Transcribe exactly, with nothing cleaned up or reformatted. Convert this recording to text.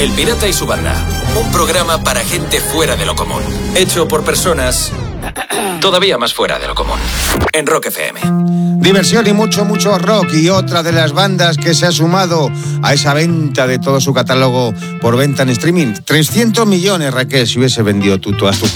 El Pirata y su banda. Un programa para gente fuera de lo común. Hecho por personas todavía más fuera de lo común. En Rock F M. Diversión y mucho, mucho rock. Y otra de las bandas que se ha sumado a esa venta de todo su catálogo por venta en streaming. trescientos millones, Raquel, si hubiese vendido tú todas tus